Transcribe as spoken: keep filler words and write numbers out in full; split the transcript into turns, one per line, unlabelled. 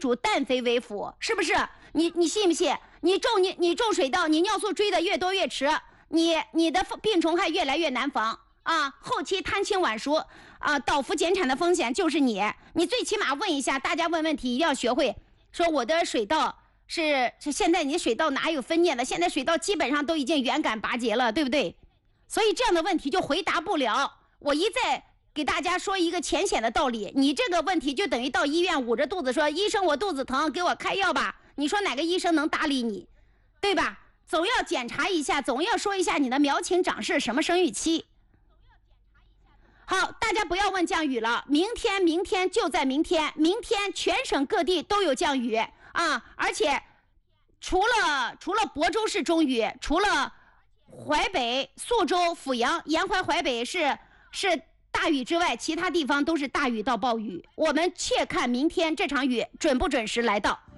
主，淡肥为辅，是不是？你你信不信？你中你你中水稻，你尿素追的越多越迟，你你的病虫害越来越难防啊！后期贪轻晚熟啊，倒伏减产的风险就是你。你最起码问一下，大家问问题一定要学会说我的水稻是是现在你水稻哪有分蘖了？现在水稻基本上都已经圆杆拔节了，对不对？所以这样的问题就回答不了。我一再给大家说一个浅显的道理，你这个问题就等于到医院捂着肚子说医生我肚子疼给我开药吧，你说哪个医生能搭理你，对吧？总要检查一下，总要说一下你的苗情长势什么生育期。好，大家不要问降雨了，明天明天就在明天，明天全省各地都有降雨啊！而且除了除了亳州是中雨，除了淮北、宿州、阜阳、沿淮淮北是是大雨之外，其他地方都是大雨到暴雨。我们且看明天这场雨准不准时来到。